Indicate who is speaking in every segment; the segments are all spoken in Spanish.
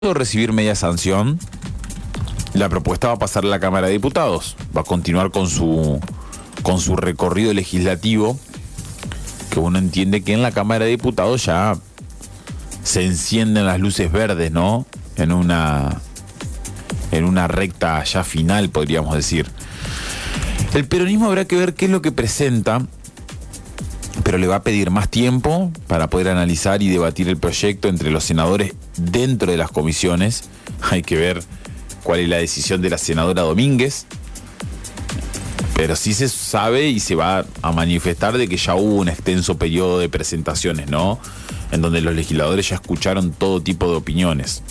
Speaker 1: de recibir media sanción, la propuesta va a pasar a la Cámara de Diputados. Va a continuar con su recorrido legislativo, que uno entiende que en la Cámara de Diputados ya se encienden las luces verdes, ¿no? En una recta ya final, podríamos decir. El peronismo habrá que ver qué es lo que presenta, pero le va a pedir más tiempo para poder analizar y debatir el proyecto entre los senadores dentro de las comisiones. Hay que ver cuál es la decisión de la senadora Domínguez, pero sí se sabe y se va a manifestar de que ya hubo un extenso periodo de presentaciones, ¿no? En donde los legisladores ya escucharon todo tipo de opiniones.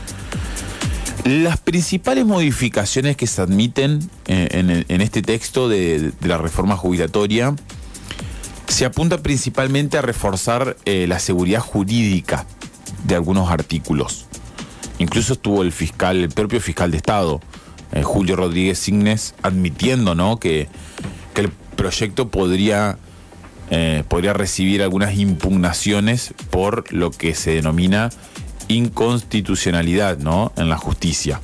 Speaker 1: Las principales modificaciones que se admiten en este texto de la reforma jubilatoria se apunta principalmente a reforzar la seguridad jurídica de algunos artículos. Incluso estuvo el propio fiscal de Estado, Julio Rodríguez Signes, admitiendo, ¿no?, que el proyecto podría recibir algunas impugnaciones por lo que se denomina inconstitucionalidad, ¿no?, en la justicia.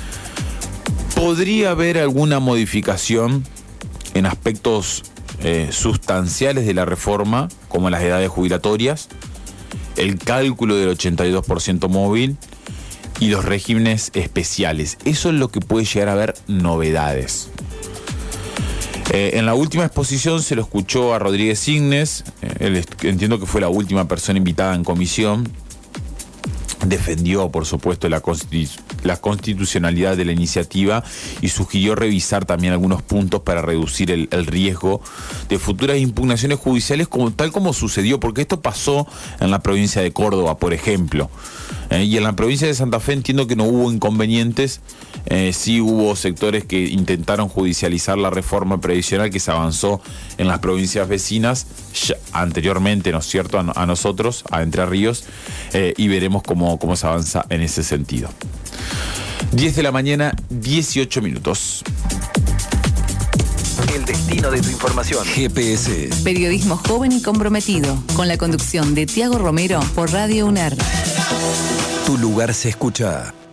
Speaker 1: Podría haber alguna modificación en aspectos sustanciales de la reforma, como las edades jubilatorias, el cálculo del 82% móvil y los regímenes especiales. Eso es lo que puede llegar a haber novedades. En la última exposición se lo escuchó a Rodríguez Signes, entiendo que fue la última persona invitada en comisión. Defendió, por supuesto, la constitucionalidad de la iniciativa y sugirió revisar también algunos puntos para reducir el riesgo de futuras impugnaciones judiciales, tal como sucedió, porque esto pasó en la provincia de Córdoba, por ejemplo. Y en la provincia de Santa Fe entiendo que no hubo inconvenientes. Sí hubo sectores que intentaron judicializar la reforma previsional que se avanzó en las provincias vecinas ya, anteriormente, ¿no es cierto?, a nosotros, a Entre Ríos, y veremos cómo se avanza en ese sentido. 10 de la mañana, 18 minutos.
Speaker 2: El destino de tu información. GPS.
Speaker 3: Periodismo joven y comprometido, con la conducción de Tiago Romero por Radio UNER.
Speaker 2: Tu lugar se escucha.